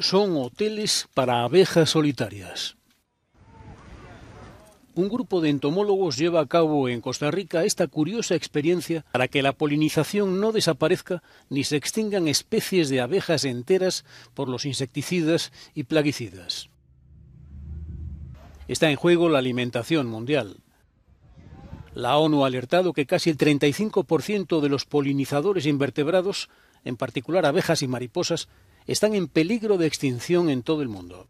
son hoteles para abejas solitarias. Un grupo de entomólogos lleva a cabo en Costa Rica esta curiosa experiencia para que la polinización no desaparezca ni se extingan especies de abejas enteras por los insecticidas y plaguicidas. Está en juego la alimentación mundial. La ONU ha alertado que casi el 35% de los polinizadores invertebrados, en particular abejas y mariposas, están en peligro de extinción en todo el mundo.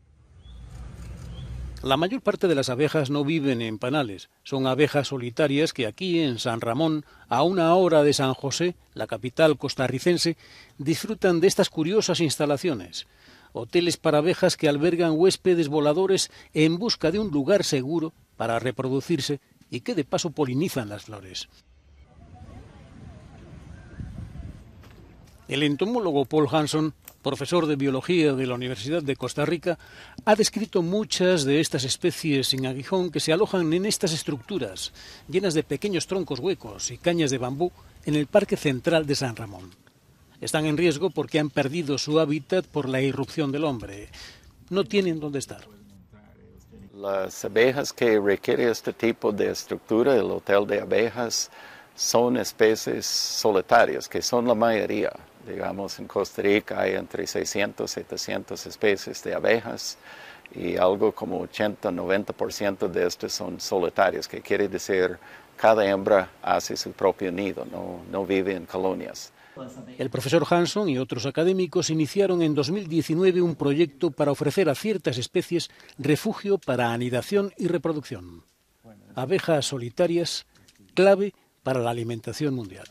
La mayor parte de las abejas no viven en panales, son abejas solitarias que aquí en San Ramón, a 1 hora de San José, la capital costarricense, disfrutan de estas curiosas instalaciones, hoteles para abejas que albergan huéspedes voladores en busca de un lugar seguro para reproducirse y que de paso polinizan las flores. El entomólogo Paul Hanson, profesor de biología de la Universidad de Costa Rica, ha descrito muchas de estas especies sin aguijón que se alojan en estas estructuras, llenas de pequeños troncos huecos y cañas de bambú, en el Parque Central de San Ramón. Están en riesgo porque han perdido su hábitat por la irrupción del hombre. No tienen dónde estar. Las abejas que requieren este tipo de estructura, el hotel de abejas, son especies solitarias, que son la mayoría. Digamos, en Costa Rica hay entre 600 y 700 especies de abejas y algo como 80-90% de estas son solitarias, que quiere decir cada hembra hace su propio nido, no vive en colonias. El profesor Hanson y otros académicos iniciaron en 2019 un proyecto para ofrecer a ciertas especies refugio para anidación y reproducción. Abejas solitarias, clave para la alimentación mundial.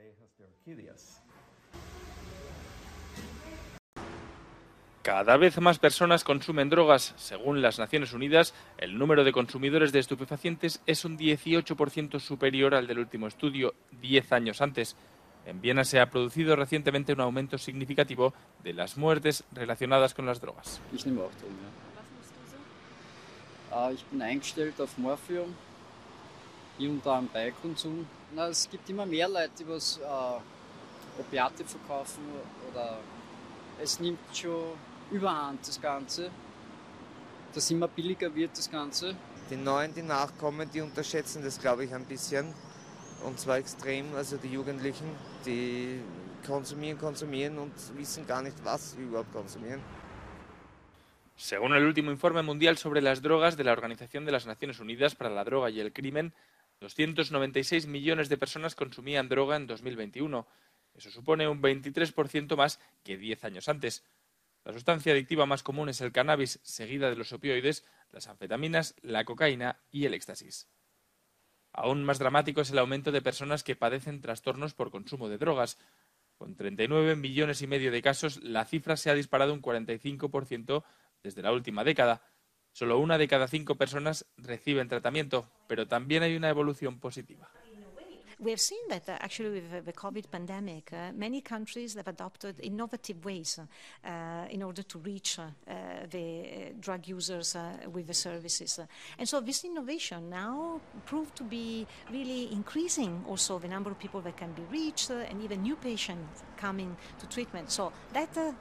Cada vez más personas consumen drogas. Según las Naciones Unidas, el número de consumidores de estupefacientes es un 18% superior al del último estudio, 10 años antes. En Viena se ha producido recientemente un aumento significativo de las muertes relacionadas con las drogas. Ich nehme auch Drogen, ja. Ich bin eingestellt auf Morphium, hier und da am Beikonsum. Es gibt immer mehr Leute, die was Opiate verkaufen oder es nimmt schon überhand das Ganze, dass immer billiger wird das Ganze. Die Neuen, die nachkommen, die unterschätzen das, glaube ich, ein bisschen. Und zwar extrem, also die Jugendlichen, die konsumieren und wissen gar nicht, was sie überhaupt konsumieren. Según el último informe mundial sobre las drogas de la Organización de las Naciones Unidas para la Droga y el Crimen, 296 millones de personas consumían droga en 2021. Eso supone un 23% más que 10 años antes. La sustancia adictiva más común es el cannabis, seguida de los opioides, las anfetaminas, la cocaína y el éxtasis. Aún más dramático es el aumento de personas que padecen trastornos por consumo de drogas. Con 39 millones y medio de casos, la cifra se ha disparado un 45% desde la última década. Solo 1 de cada 5 personas reciben tratamiento, pero también hay una evolución positiva. We have seen that actually with the COVID pandemic, many countries have adopted innovative ways in order to reach the drug users with the services. And so this innovation now proved to be really increasing also the number of people that can be reached and even new patients coming to treatment. So that